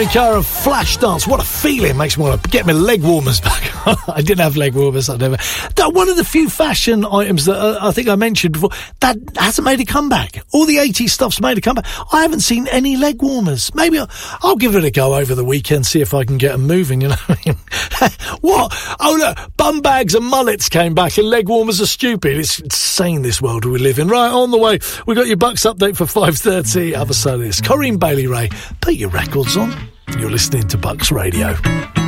Cara, Flash Dance, what a feeling. Makes me want to get my leg warmers back. I didn't have leg warmers, I never. One of the few fashion items that I think I mentioned before, that hasn't made a comeback. All the 80s stuff's made a comeback. I haven't seen any leg warmers. Maybe I'll give it a go over the weekend, see if I can get them moving, you know what I mean? What? Oh, look, bum bags and mullets came back and leg warmers are stupid. It's insane, this world we live in. Right, on the way, we got your Bucks update for 5:30. Other side of this, Corinne Bailey Ray, put your records on. You're listening to Bucks Radio.